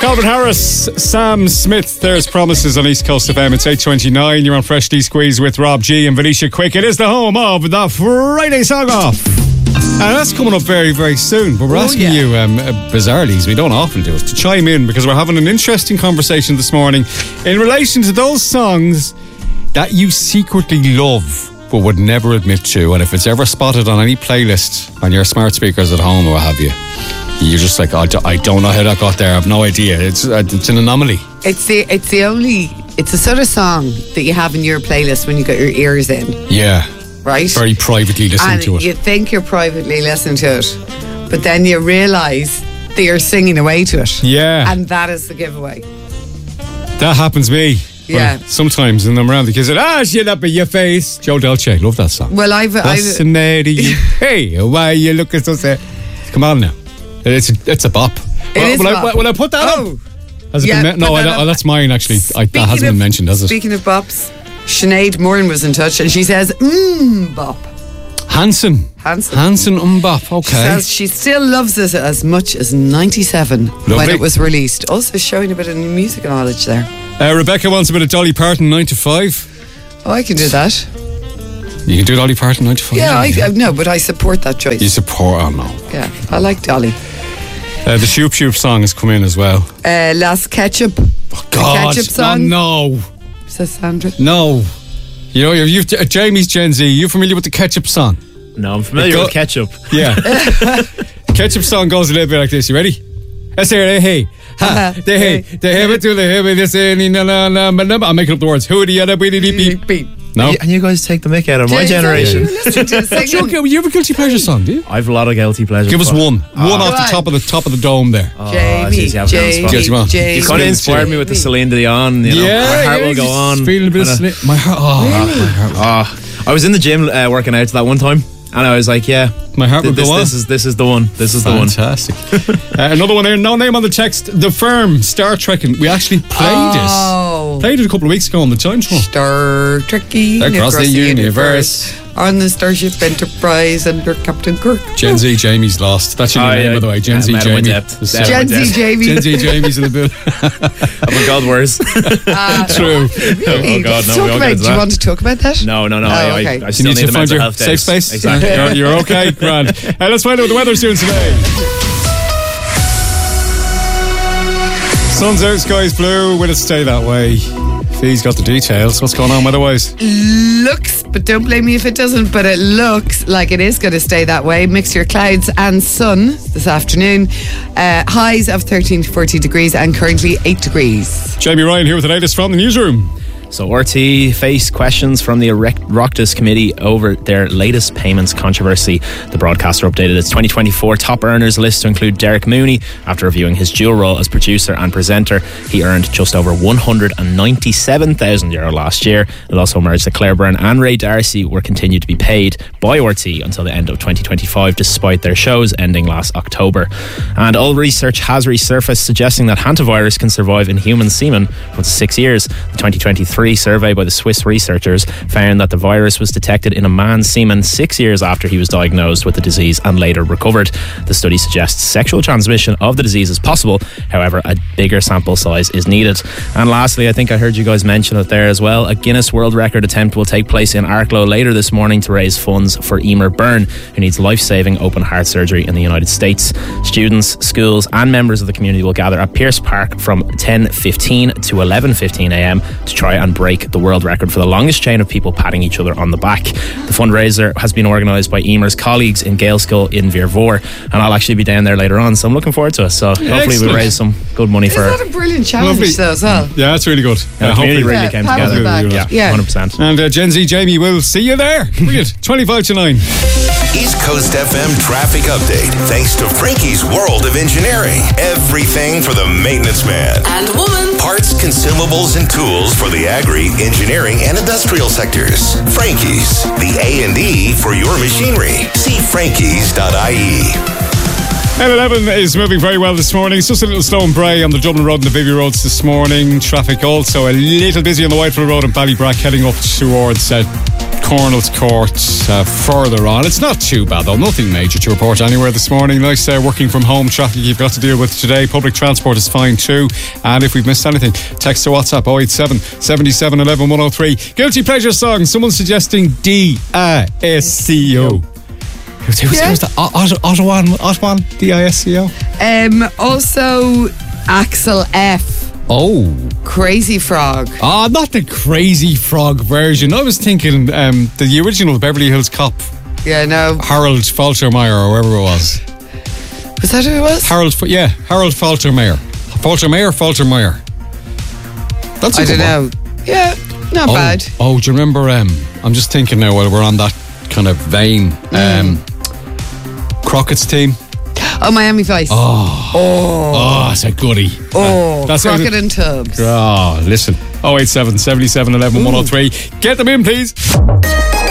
Calvin Harris, Sam Smith. There's Promises on East Coast FM. It's 8:29. You're on Freshly Squeezed with Rob G and Felicia Quick. It is the home of the Friday Song Off. And that's coming up very, very soon. But we're asking you, bizarrely, as we don't often do it, to chime in because we're having an interesting conversation this morning in relation to those songs that you secretly love but would never admit to. And if it's ever spotted on any playlist on your smart speakers at home or what have you, you're just like, I don't know how that got there. I have no idea. It's an anomaly. It's the sort of song that you have in your playlist when you got your ears in. Yeah. Right? Very privately listening to it. And you think you're privately listening to it, but then you realise that you're singing away to it. Yeah. And that is the giveaway. That happens to me. Yeah. Well, sometimes, and I'm around the kids and, shut up in your face. Joe Dolce, love that song. Well, What's the matter you? Hey, why are you looking so sad? Come on now. It's a bop. Will I put that up? Has it been that's mine actually. That hasn't been mentioned, has it? Speaking of bops, Sinead Moran was in touch and she says, bop. Hanson, bop, okay. She says she still loves it as much as 97 when it was released. Also showing a bit of new music knowledge there. Rebecca wants a bit of Dolly Parton, 9 to 5. Oh, I can do that. You can do Dolly Parton, 9 to 5? Yeah, no, but I support that choice. You support, oh no. Yeah, I like Dolly. The Shoop Shoop song has come in as well. Last Ketchup. Oh God, ketchup song. No. Says Sandra. No. You know, Jamie's Gen Z. Are you familiar with the Ketchup song? No, I'm familiar with Ketchup. Yeah. Ketchup song goes a little bit like this. You ready? Let's hear it. Hey. Ha. They have it to the heavy. This I'm making up the words. Who the other beep. No. And you guys take the mick out of my generation. You have a guilty pleasure song, do you? I have a lot of guilty pleasures. Give us one. One off the top of the dome there. Jamie. You kind of inspired me with the Celine Dion. You know, my heart will go on. Feeling a bit of my heart. I was in the gym working out that one time. And I was like, yeah, my heart will go on. This is the one. This is the one. Fantastic. Another one there. No name on the text. The Firm, Star Trek. We actually played it. Played it a couple of weeks ago on the Time Show. Star Trekking across the universe. On the Starship Enterprise under Captain Kirk. Gen Z Jamie's lost. That's your name, by the way. Gen Z Jamie. Gen Z Jamie. Gen Z Jamie's in the bill. Oh my God, worse. True. Really? Oh God, no. Do you want to talk about that? No. Okay. I still need to find your safe space. Exactly. You're okay, grand. Let's find out what the weather's doing today. Sun's out, sky's blue. Will it stay that way? Fee's got the details. What's going on weather-wise? Looks, but don't blame me if it doesn't, but it looks like it is going to stay that way. Mixture of clouds and sun this afternoon. Highs of 13 to 14 degrees and currently 8 degrees. Jamie Ryan here with the latest from the newsroom. So RT face questions from the Oireachtas committee over their latest payments controversy. The broadcaster updated its 2024 top earners list to include Derek Mooney. After reviewing his dual role as producer and presenter, he earned just over €197,000 last year. It also emerged that Claire Byrne and Ray Darcy were continued to be paid by RT until the end of 2025, despite their shows ending last October. And all research has resurfaced suggesting that hantavirus can survive in human semen for up to 6 years. The 2023 survey by the Swiss researchers found that the virus was detected in a man's semen 6 years after he was diagnosed with the disease and later recovered. The study suggests sexual transmission of the disease is possible. However, a bigger sample size is needed. And lastly, I think I heard you guys mention it there as well, a Guinness World Record attempt will take place in Arklow later this morning to raise funds for Emer Byrne, who needs life-saving open heart surgery in the United States. Students, schools and members of the community will gather at Pierce Park from 10:15 to 11:15am to try and break the world record for the longest chain of people patting each other on the back. The fundraiser has been organised by Emer's colleagues in Gaelscoil in Veervoort, and I'll actually be down there later on, so I'm looking forward to it. So hopefully we'll raise some good money for... Isn't that a brilliant challenge though as well? Yeah, that's really good. The community really came together. Yeah, 100%. And Gen Z Jamie will see you there. Brilliant. 25 to 9. East Coast FM traffic update. Thanks to Frankie's World of Engineering. Everything for the maintenance man and woman. Parts, consumables, and tools for the agri, engineering, and industrial sectors. Frankie's, the A&E for your machinery. See frankies.ie. N11 is moving very well this morning. It's just a little slow and Bray on the Dublin Road and the Bibby Roads this morning. Traffic also a little busy on the Whitefield Road and Ballybrack heading up towards Cornell's Court further on. It's not too bad though, nothing major to report anywhere this morning. Nice working from home traffic you've got to deal with today. Public transport is fine too, and if we've missed anything, text to WhatsApp 087 77 11 103. Guilty pleasure song, someone suggesting D-I-S-C-O. Who's that? Ottawan D-I-S-C-O? Also Axel F. Oh, Crazy Frog. not the Crazy Frog version. I was thinking the original Beverly Hills Cop. Yeah, no. Harold Faltermeyer or whoever it was. Was that who it was? Harold Faltermeyer. Faltermeyer. That's a I good don't one. know. Yeah, not bad. Oh, do you remember? I'm just thinking now while we're on that kind of vein. Crockett's team. Oh, Miami Vice. Oh, it's a goodie. That's Crockett and Tubbs. Oh, listen. 087 77 11 103. Get them in, please.